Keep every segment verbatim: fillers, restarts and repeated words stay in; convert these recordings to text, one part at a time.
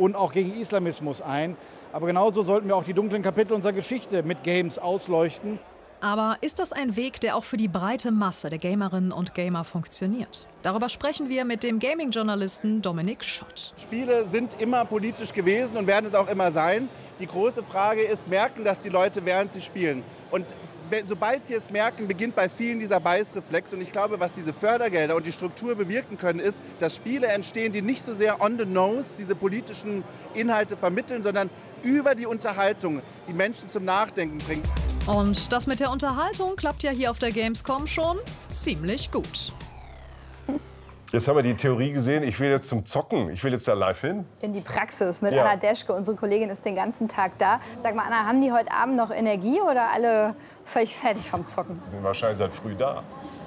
und auch gegen Islamismus ein. Aber genauso sollten wir auch die dunklen Kapitel unserer Geschichte mit Games ausleuchten. Aber ist das ein Weg, der auch für die breite Masse der Gamerinnen und Gamer funktioniert? Darüber sprechen wir mit dem Gaming-Journalisten Dominik Schott. Spiele sind immer politisch gewesen und werden es auch immer sein. Die große Frage ist, merken das die Leute, während sie spielen? Und sobald sie es merken, beginnt bei vielen dieser Beißreflex. Und ich glaube, was diese Fördergelder und die Struktur bewirken können, ist, dass Spiele entstehen, die nicht so sehr on the nose diese politischen Inhalte vermitteln, sondern über die Unterhaltung die Menschen zum Nachdenken bringen. Und das mit der Unterhaltung klappt ja hier auf der Gamescom schon ziemlich gut. Jetzt haben wir die Theorie gesehen, ich will jetzt zum Zocken, ich will jetzt da live hin. In die Praxis mit Ja. Anna Deschke, unsere Kollegin ist den ganzen Tag da. Sag mal, Anna, haben die heute Abend noch Energie oder alle völlig fertig vom Zocken? Die sind wahrscheinlich seit früh da.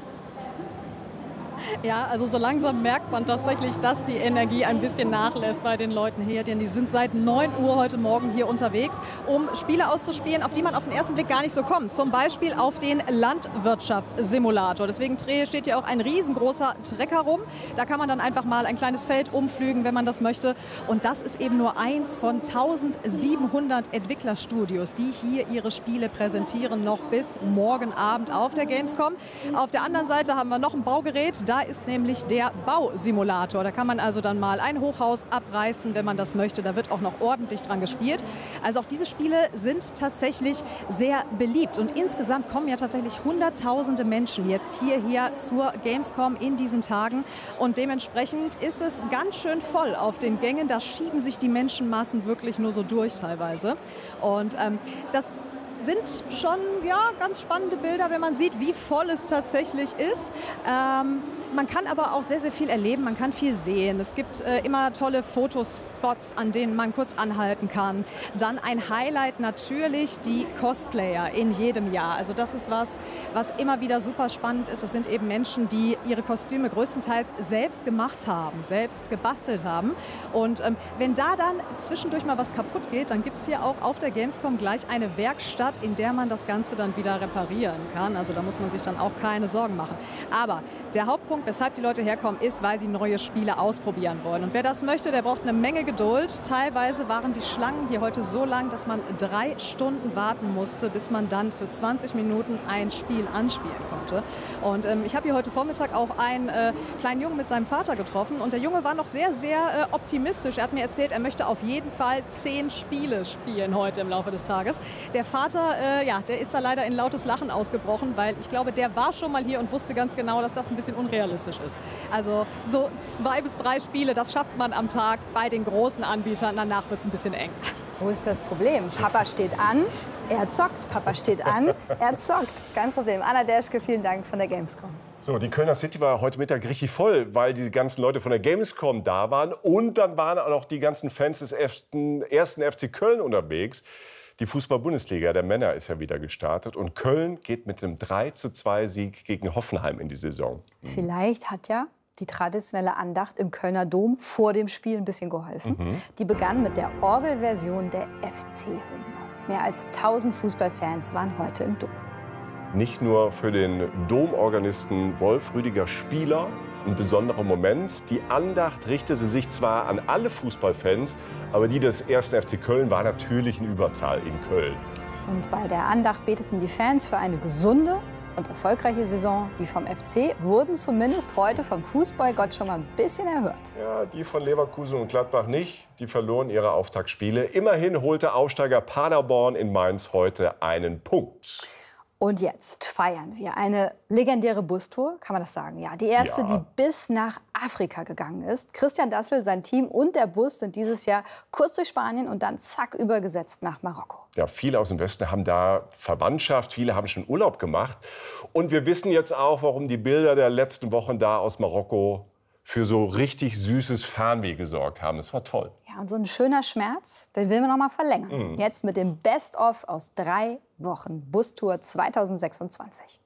Ja, also so langsam merkt man tatsächlich, dass die Energie ein bisschen nachlässt bei den Leuten hier. Denn die sind seit neun Uhr heute Morgen hier unterwegs, um Spiele auszuspielen, auf die man auf den ersten Blick gar nicht so kommt. Zum Beispiel auf den Landwirtschaftssimulator. Deswegen steht hier auch ein riesengroßer Trecker rum. Da kann man dann einfach mal ein kleines Feld umflügen, wenn man das möchte. Und das ist eben nur eins von tausendsiebenhundert Entwicklerstudios, die hier ihre Spiele präsentieren, noch bis morgen Abend auf der Gamescom. Auf der anderen Seite haben wir noch ein Baugerät. Da ist nämlich der Bausimulator. Da kann man also dann mal ein Hochhaus abreißen, wenn man das möchte. Da wird auch noch ordentlich dran gespielt. Also auch diese Spiele sind tatsächlich sehr beliebt. Und insgesamt kommen ja tatsächlich hunderttausende Menschen jetzt hierher zur Gamescom in diesen Tagen. Und dementsprechend ist es ganz schön voll auf den Gängen. Da schieben sich die Menschenmassen wirklich nur so durch teilweise. Und ähm, das sind schon ja, ganz spannende Bilder, wenn man sieht, wie voll es tatsächlich ist. Ähm, man kann aber auch sehr, sehr viel erleben, man kann viel sehen. Es gibt äh, immer tolle Fotospots, an denen man kurz anhalten kann. Dann ein Highlight natürlich die Cosplayer in jedem Jahr. Also das ist was, was immer wieder super spannend ist. Es sind eben Menschen, die ihre Kostüme größtenteils selbst gemacht haben, selbst gebastelt haben. Und ähm, wenn da dann zwischendurch mal was kaputt geht, dann gibt es hier auch auf der Gamescom gleich eine Werkstatt, in der man das Ganze dann wieder reparieren kann. Also da muss man sich dann auch keine Sorgen machen. Aber der Hauptpunkt, weshalb die Leute herkommen, ist, weil sie neue Spiele ausprobieren wollen. Und wer das möchte, der braucht eine Menge Geduld. Teilweise waren die Schlangen hier heute so lang, dass man drei Stunden warten musste, bis man dann für zwanzig Minuten ein Spiel anspielen konnte. Und ähm, ich habe hier heute Vormittag auch einen äh, kleinen Jungen mit seinem Vater getroffen. Und der Junge war noch sehr, sehr äh, optimistisch. Er hat mir erzählt, er möchte auf jeden Fall zehn Spiele spielen heute im Laufe des Tages. Der Vater Äh, ja, der ist da leider in lautes Lachen ausgebrochen, weil ich glaube, der war schon mal hier und wusste ganz genau, dass das ein bisschen unrealistisch ist. Also so zwei bis drei Spiele, das schafft man am Tag bei den großen Anbietern. Danach wird es ein bisschen eng. Wo ist das Problem? Papa steht an, er zockt. Papa steht an, er zockt. Kein Problem. Anna Deschke, vielen Dank von der Gamescom. So, die Kölner City war heute Mittag richtig voll, weil die ganzen Leute von der Gamescom da waren. Und dann waren auch noch die ganzen Fans des ersten F C Köln unterwegs. Die Fußball-Bundesliga der Männer ist ja wieder gestartet und Köln geht mit einem drei zu zwei Sieg gegen Hoffenheim in die Saison. Vielleicht hat ja die traditionelle Andacht im Kölner Dom vor dem Spiel ein bisschen geholfen. Mhm. Die begann mit der Orgelversion der F C-Hymne. Mehr als tausend Fußballfans waren heute im Dom. Nicht nur für den Domorganisten Wolf Rüdiger Spieler ein besonderer Moment. Die Andacht richtete sich zwar an alle Fußballfans, aber die des ersten F C Köln war natürlich in Überzahl in Köln. Und bei der Andacht beteten die Fans für eine gesunde und erfolgreiche Saison. Die vom F C wurden zumindest heute vom Fußballgott schon mal ein bisschen erhört. Ja, die von Leverkusen und Gladbach nicht. Die verloren ihre Auftaktspiele. Immerhin holte Aufsteiger Paderborn in Mainz heute einen Punkt. Und jetzt feiern wir eine legendäre Bustour, kann man das sagen? Ja, die erste, Ja. die bis nach Afrika gegangen ist. Christian Dassel, sein Team und der Bus sind dieses Jahr kurz durch Spanien und dann zack übergesetzt nach Marokko. Ja, viele aus dem Westen haben da Verwandtschaft, viele haben schon Urlaub gemacht. Und wir wissen jetzt auch, warum die Bilder der letzten Wochen da aus Marokko für so richtig süßes Fernweh gesorgt haben. Das war toll. Ja, und so ein schöner Schmerz, den will man noch mal verlängern. Mhm. Jetzt mit dem Best-of aus drei Wochen Bustour zweitausendsechsundzwanzig.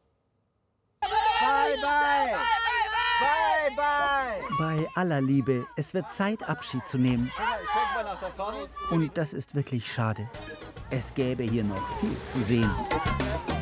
Bye, bye. Bye, bye. Bei aller Liebe, es wird Zeit, Abschied zu nehmen. Und das ist wirklich schade. Es gäbe hier noch viel zu sehen.